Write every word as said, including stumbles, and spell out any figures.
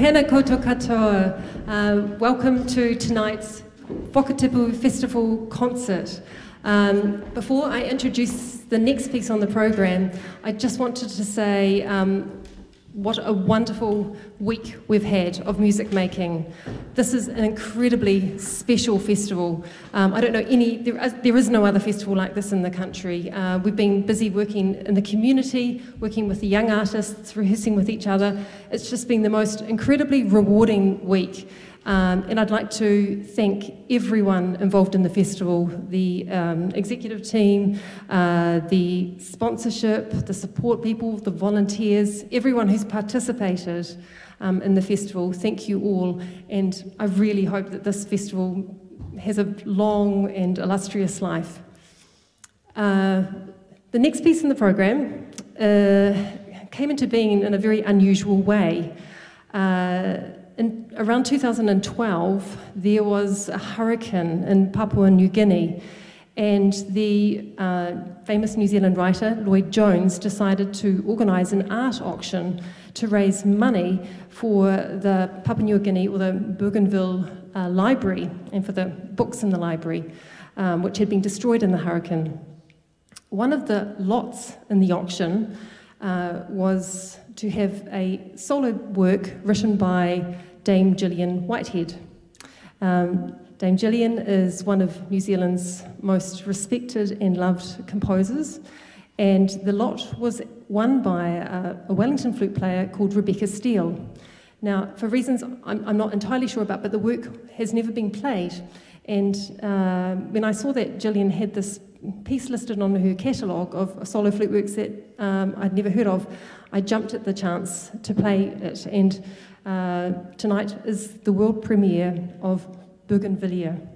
Tēnā koutou katoa. Uh, welcome to tonight's Whakatipu Festival concert. Um, before I introduce the next piece on the program, I just wanted to say um, what a wonderful week we've had of music making. This is an incredibly special festival. Um, I don't know any, there is, there is no other festival like this in the country. Uh, we've been busy working in the community, working with the young artists, rehearsing with each other. It's just been the most incredibly rewarding week. Um, and I'd like to thank everyone involved in the festival, the um, executive team, uh, the sponsorship, the support people, the volunteers, everyone who's participated um, in the festival. Thank you all, and I really hope that this festival has a long and illustrious life. Uh, the next piece in the program uh, came into being in a very unusual way. Uh, In around two thousand twelve, there was a hurricane in Papua New Guinea, and the uh, famous New Zealand writer Lloyd Jones decided to organise an art auction to raise money for the Papua New Guinea, or the Bougainville uh, Library, and for the books in the library, um, which had been destroyed in the hurricane. One of the lots in the auction uh, was to have a solo work written by Dame Gillian Whitehead. Um, Dame Gillian is one of New Zealand's most respected and loved composers, and the lot was won by a, a Wellington flute player called Rebecca Steele. Now, for reasons I'm, I'm not entirely sure about, but the work has never been played, and uh, when I saw that Gillian had this piece listed on her catalogue of solo flute works that um, I'd never heard of, I jumped at the chance to play it, and uh, tonight is the world premiere of Bougainvillea.